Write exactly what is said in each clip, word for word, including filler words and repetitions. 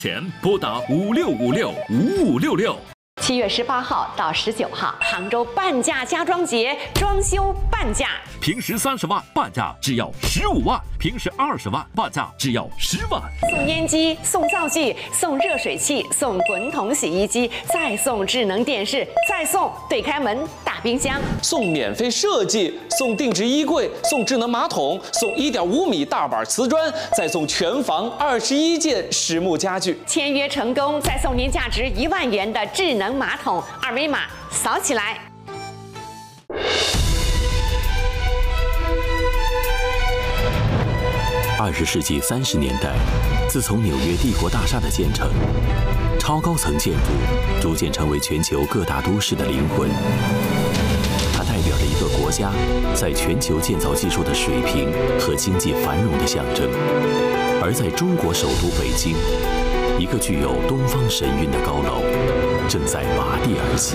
前拨打五六五六五五六六。 七月十八号到十九号，杭州半价家装节，装修半价， 平时三十万半价只要十五万，平时二十万半价只要十万。 送烟机，送灶具，送热水器，送滚筒洗衣机，再送智能电视，再送对开门大冰箱， 送免费设计，送定制衣柜，送智能马桶，送一点五米大板瓷砖，再送全房二十一件实木家具。 签约成功，再送您价值一万元的智能马桶，二维码扫起来。 二十世纪三十年代，自从纽约帝国大厦的建成，超高层建筑逐渐成为全球各大都市的灵魂。它代表着一个国家在全球建造技术的水平和经济繁荣的象征。而在中国首都北京，一个具有东方神韵的高楼正在拔地而起。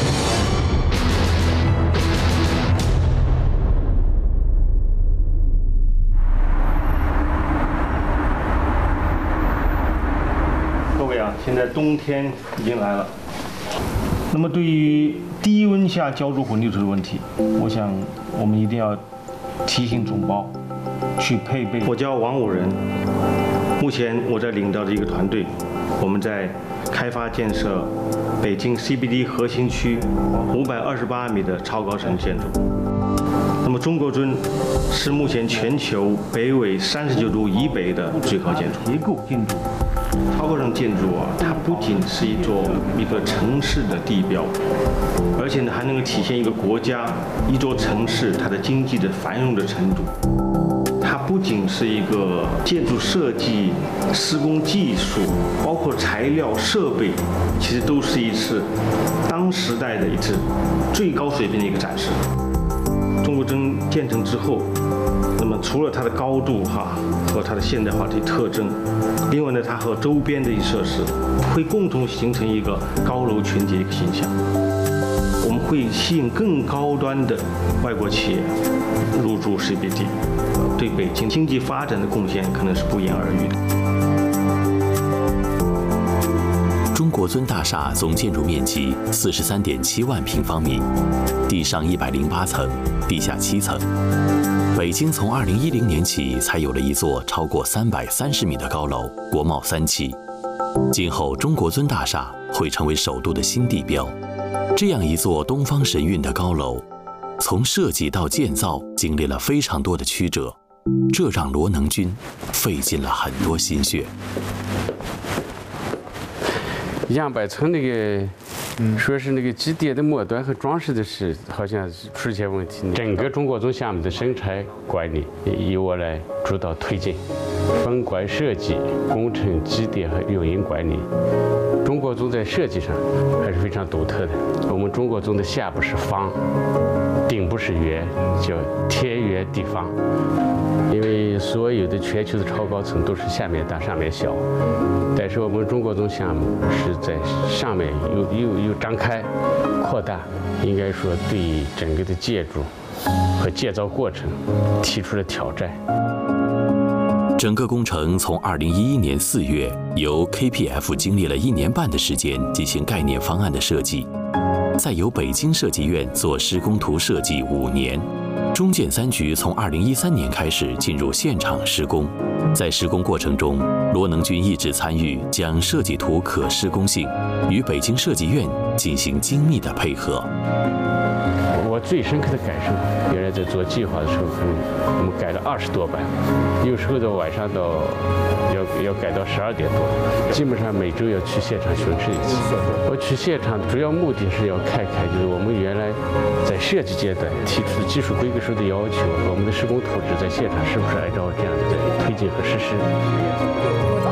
各位啊，现在冬天已经来了。那么对于低温下浇筑混凝土的问题，我想我们一定要提醒总包去配备。我叫王武仁，目前我在领导的一个团队，我们在开发建设北京 C B D 核心区五百二十八米的超高层建筑。那么中国尊是目前全球北纬三十九度以北的最高建筑。结构建筑。超高层建筑啊，它不仅是一座一个城市的地标，而且呢还能够体现一个国家、一座城市它的经济的繁荣的程度。它不仅是一个建筑设计、施工技术，包括材料、设备，其实都是一次当时代的一次最高水平的一个展示。中国尊建成之后，那么除了它的高度哈和它的现代化的特征，另外呢，它和周边的一些设施会共同形成一个高楼群体的一个形象。我们会吸引更高端的外国企业入驻 C B D， 对北京经济发展的贡献可能是不言而喻的。 中国尊大厦总建筑面积四十三点七万平方米，地上一百零八层，地下七层。北京从二零一零年起才有了一座超过三百三十米的高楼——国贸三期。今后中国尊大厦会成为首都的新地标。这样一座东方神韵的高楼，从设计到建造经历了非常多的曲折，这让罗能军费尽了很多心血。 杨百村那个，说是那个基点的末端和装饰的是好像是出现问题。整个中国尊项目的生产管理由我来主导推进，分管设计、工程基点和运营管理。中国尊在设计上还是非常独特的。我们中国尊的下部是方，顶部是圆，叫天圆地方。因为所有的全球的超高层都是下面大上面小，但是我们中国尊项目是在上面又又又张开扩大，应该说对整个的建筑和建造过程提出了挑战。 整个工程从二零一一年四月由 K P F 经历了一年半的时间进行概念方案的设计，再由北京设计院做施工图设计五年。中建三局从二零一三年开始进入现场施工，在施工过程中，罗能军一直参与将设计图可施工性与北京设计院进行精密的配合。 我最深刻的感受，原来在做计划的时候，可能我们改了二十多版，有时候到晚上到要要改到十二点多，基本上每周要去现场巡视一次。我去现场主要目的是要看看，就是我们原来在设计阶段提出的技术规格书的要求和我们的施工图纸在现场是不是按照这样的在推进和实施。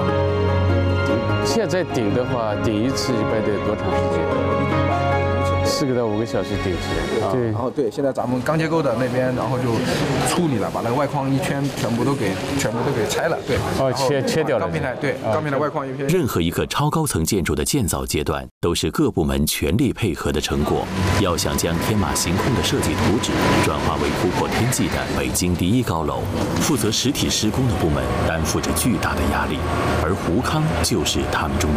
现在顶的话，顶一次一般得多长时间？ 四个到五个小时顶起来。对， 然后对，现在咱们钢结构的那边，然后就处理了，把那个外框一圈全部都给全部都给拆了，对， 哦，切切掉了。 钢平台对，钢平台外框一片。 任何一个超高层建筑的建造阶段，都是各部门全力配合的成果。要想将天马行空的设计图纸转化为突破天际的北京第一高楼，负责实体施工的部门担负着巨大的压力，而胡康就是他们中的